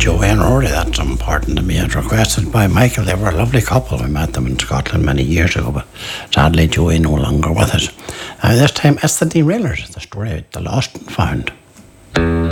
Joanne Rory, that's important to me, and requested by Michael. They were a lovely couple. We met them in Scotland many years ago, but sadly Joey no longer with us. This time it's the Derailers, the story of the lost and found.